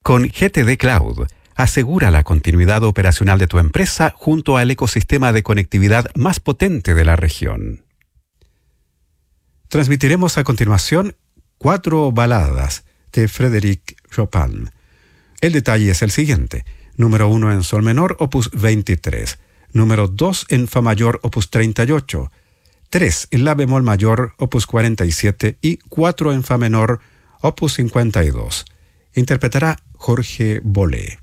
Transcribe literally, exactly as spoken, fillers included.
Con G T D Cloud, asegura la continuidad operacional de tu empresa junto al ecosistema de conectividad más potente de la región. Transmitiremos a continuación cuatro baladas de Frédéric Chopin. El detalle es el siguiente. Número uno en sol menor, opus veintitrés. Número dos en fa mayor, opus treinta y ocho. tres en la bemol mayor, opus cuarenta y siete. Y cuatro en fa menor, opus cincuenta y dos. Interpretará Jorge Bolé.